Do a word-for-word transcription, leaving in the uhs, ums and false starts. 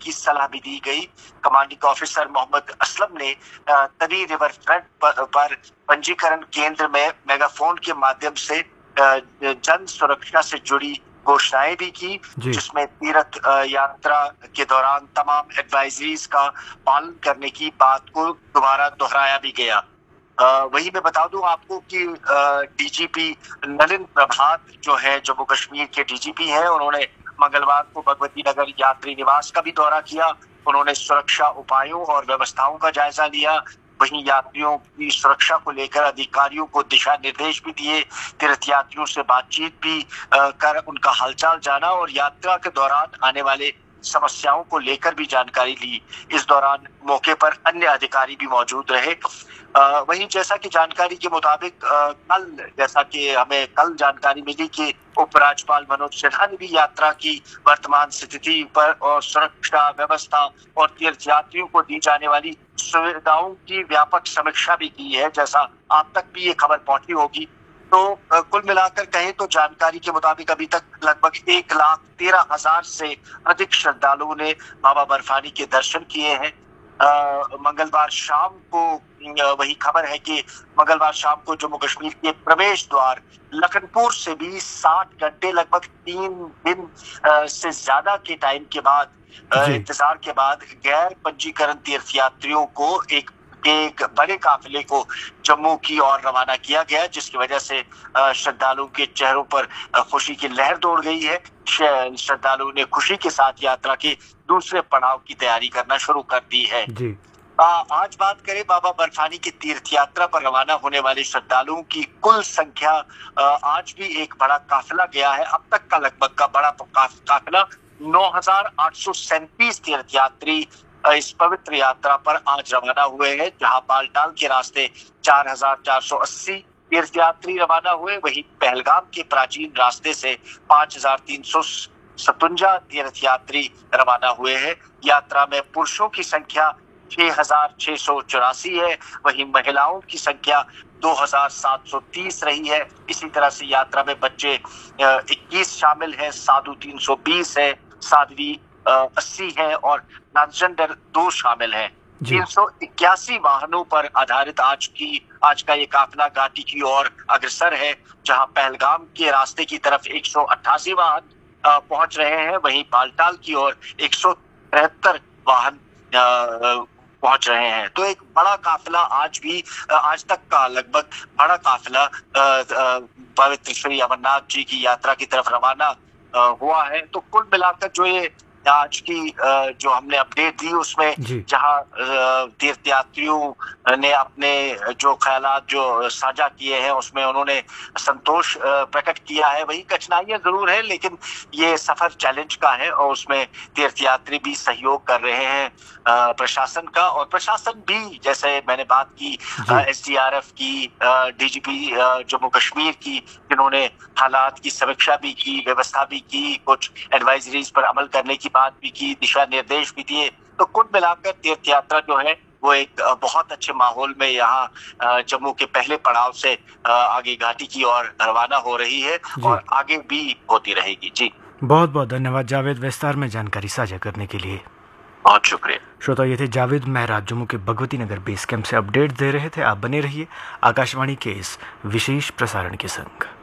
की सलाह भी दी गई। कमांडिंग ऑफिसर मोहम्मद असलम ने तरी रिवर फ्रंट पर, पर पंजीकरण केंद्र में मेगाफोन के माध्यम से जन सुरक्षा से जुड़ी घोषणाएं भी की, जिसमें तीर्थ यात्रा के दौरान तमाम एडवाइजरीज का पालन करने की बात को दोबारा दोहराया भी गया। वही मैं बता दूं आपको कि डीजीपी नलिन प्रभात जो है जम्मू कश्मीर के डीजीपी हैं, उन्होंने मंगलवार को भगवती नगर यात्री निवास का भी दौरा किया। उन्होंने सुरक्षा उपायों और व्यवस्थाओं का जायजा लिया। वहीं यात्रियों की सुरक्षा को लेकर अधिकारियों को दिशा निर्देश भी दिए। तीर्थ यात्रियों से बातचीत भी कर उनका हालचाल जाना और यात्रा के दौरान आने वाले समस्याओं को लेकर भी जानकारी ली। इस दौरान मौके पर अन्य अधिकारी भी मौजूद रहे। वहीं जैसा कि जानकारी के मुताबिक कल जैसा कि हमें कल जानकारी मिली कि उपराज्यपाल मनोज सिन्हा ने भी यात्रा की वर्तमान स्थिति पर और सुरक्षा व्यवस्था और तीर्थ यात्रियों को दी जाने वाली सुविधाओं की व्यापक समीक्षा भी की है, जैसा आप तक भी ये खबर पहुंची होगी। तो कुल मिलाकर कहें तो जानकारी के मुताबिक अभी तक लगभग एक लाख तेरह हजार से अधिक श्रद्धालुओं ने बाबा बर्फानी के दर्शन किए हैं। मंगलवार शाम को वही खबर है कि मंगलवार शाम को जम्मू कश्मीर के प्रवेश द्वार लखनपुर से भी साठ घंटे लगभग तीन दिन से ज्यादा के टाइम के बाद इंतजार के बाद गैर पंजीकरण तीर्थ यात्रियों को एक एक बड़े काफिले को जम्मू की ओर रवाना किया गया, जिसकी वजह से श्रद्धालुओं के चेहरों पर खुशी की लहर दौड़ गई है। श्रद्धालुओं ने खुशी के साथ यात्रा के दूसरे पड़ाव की तैयारी करना शुरू कर दी है। जी। आ, आज बात करें बाबा बर्फानी की तीर्थ यात्रा पर रवाना होने वाले श्रद्धालुओं की कुल संख्या, आ, आज भी एक बड़ा काफिला गया है। अब तक का लगभग का बड़ा काफिला नौ हजार आठ सौ सैंतीस तीर्थ यात्री इस पवित्र यात्रा पर आज रवाना हुए हैं, जहां बालटाल के रास्ते चार हजार चार सौ अस्सी तीर्थ यात्री रवाना हुए। वहीं पहलगाम के प्राचीन रास्ते से पांच हजार तीन सौ सतुंजा तीर्थ यात्री रवाना हुए हैं। यात्रा में पुरुषों की संख्या छह हजार छह सौ चौरासी है, वहीं महिलाओं की संख्या दो हजार सात सौ तीस रही है। इसी तरह से यात्रा में बच्चे इक्कीस शामिल हैं, साधु तीन सौ बीस है, साध्वी अस्सी है और ट्रांसजेंडर दो शामिल हैं। तीन सौ इक्यासी वाहनों पर आधारित आज की आज का ये काफिला घाटी की ओर अग्रसर है, जहां पहलगाम के रास्ते की तरफ एक सौ अट्ठासी वाहन पहुंच रहे हैं, वहीं बालटाल की ओर एक सौ तिहत्तर वाहन पहुंच रहे हैं। तो एक बड़ा काफिला आज भी आज तक का लगभग बड़ा काफिला पवित्र श्री अमरनाथ जी की यात्रा की तरफ रवाना हुआ है। तो कुल मिलाकर जो ये आज की जो हमने अपडेट दी उसमें जहां तीर्थ यात्रियों ने अपने जो ख्यालात जो साझा किए हैं उसमें उन्होंने संतोष प्रकट किया है। वही कठिनाइयां जरूर है, लेकिन ये सफर चैलेंज का है और उसमें तीर्थ यात्री भी सहयोग कर रहे हैं प्रशासन का, और प्रशासन भी जैसे मैंने बात की एसडीआरएफ की, डीजीपी जम्मू कश्मीर की, जिन्होंने हालात की समीक्षा भी की, व्यवस्था भी की, कुछ एडवाइजरीज पर अमल करने की बात भी की, दिशा निर्देश भी दिए। तो कुल मिलाकर तीर्थ यात्रा जो है वो एक बहुत अच्छे माहौल में यहाँ जम्मू के पहले पड़ाव से आगे घाटी की ओर रवाना हो रही है और आगे भी होती रहेगी। जी, बहुत बहुत धन्यवाद जावेद, विस्तार में जानकारी साझा करने के लिए। बहुत शुक्रिया। श्रोता, ये थे जावेद महराज जम्मू के भगवती नगर बेस कैंप से अपडेट दे रहे थे। आप बने रहिए आकाशवाणी के इस विशेष प्रसारण के संग।